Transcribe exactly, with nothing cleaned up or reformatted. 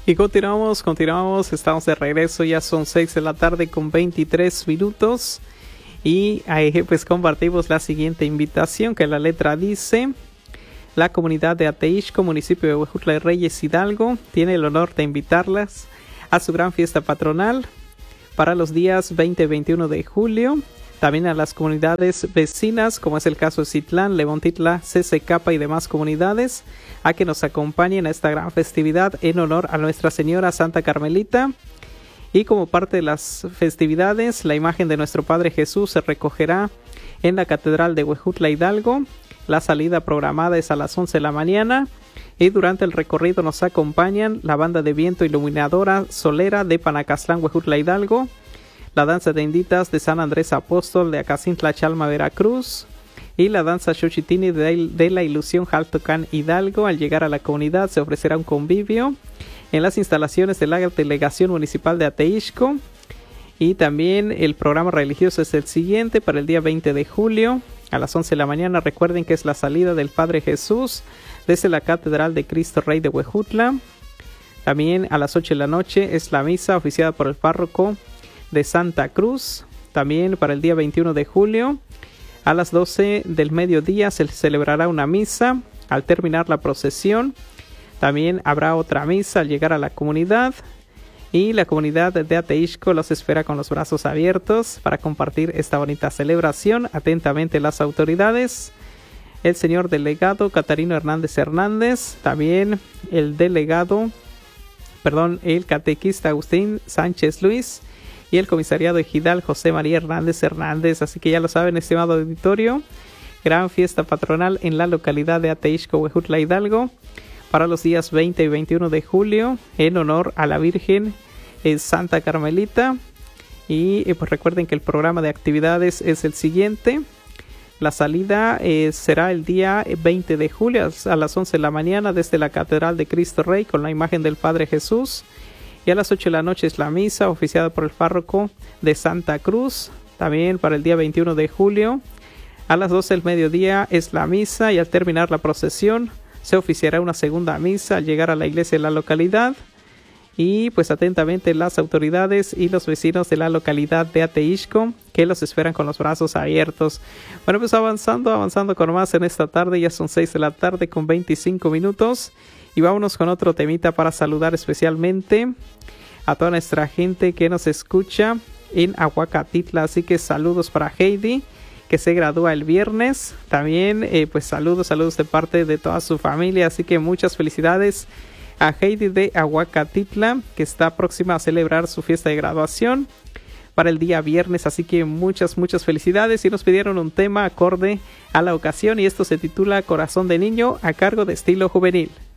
Y continuamos, continuamos, estamos de regreso, ya son seis de la tarde con veintitrés minutos y ahí pues compartimos la siguiente invitación que la letra dice: la comunidad de Ateixco, municipio de Huejutla de Reyes, Hidalgo, tiene el honor de invitarlas a su gran fiesta patronal para los días veinte y veintiuno de julio. También a las comunidades vecinas, como es el caso de Citlán, Levontitla, C C K y demás comunidades, a que nos acompañen a esta gran festividad en honor a Nuestra Señora Santa Carmelita. Y como parte de las festividades, la imagen de nuestro Padre Jesús se recogerá en la Catedral de Huejutla, Hidalgo. La salida programada es a las once de la mañana y durante el recorrido nos acompañan la banda de viento iluminadora Solera de Panacastlán, Huejutla, Hidalgo, la danza de inditas de San Andrés Apóstol de Acacintla, Chalma, Veracruz, y la danza Xochitini de, de la Ilusión Jaltocán, Hidalgo. Al llegar a la comunidad se ofrecerá un convivio en las instalaciones de la Delegación Municipal de Ateixco. Y también el programa religioso es el siguiente: para el día veinte de julio a las once de la mañana, recuerden que es la salida del Padre Jesús desde la Catedral de Cristo Rey de Huejutla. También a las ocho de la noche es la misa oficiada por el párroco de Santa Cruz. También para el día veintiuno de julio a las doce del mediodía se celebrará una misa al terminar la procesión. También habrá otra misa al llegar a la comunidad y la comunidad de Ateixco los espera con los brazos abiertos para compartir esta bonita celebración. Atentamente las autoridades: el señor delegado Catarino Hernández Hernández, también el delegado, perdón, el catequista Agustín Sánchez Luis y el comisariado ejidal José María Hernández Hernández. Así que ya lo saben, estimado auditorio, gran fiesta patronal en la localidad de Ateixco, Huejutla, Hidalgo, para los días veinte y veintiuno de julio, en honor a la Virgen eh, Santa Carmelita. Y eh, pues recuerden que el programa de actividades es el siguiente. La salida eh, será el día veinte de julio a las once de la mañana desde la Catedral de Cristo Rey con la imagen del Padre Jesús. Y a las ocho de la noche es la misa oficiada por el párroco de Santa Cruz. También para el día veintiuno de julio a las doce del mediodía es la misa y al terminar la procesión se oficiará una segunda misa al llegar a la iglesia de la localidad. Y pues atentamente las autoridades y los vecinos de la localidad de Ateixco, que los esperan con los brazos abiertos. Bueno, pues avanzando, avanzando con más en esta tarde. Ya son seis de la tarde con veinticinco minutos. Y vámonos con otro temita para saludar especialmente a toda nuestra gente que nos escucha en Aguacatitla. Así que saludos para Heidi, que se gradúa el viernes. También eh, pues saludos, saludos de parte de toda su familia. Así que muchas felicidades a Heidi de Aguacatitla, que está próxima a celebrar su fiesta de graduación para el día viernes. Así que muchas, muchas felicidades. Y nos pidieron un tema acorde a la ocasión y esto se titula Corazón de Niño, a cargo de Estilo Juvenil.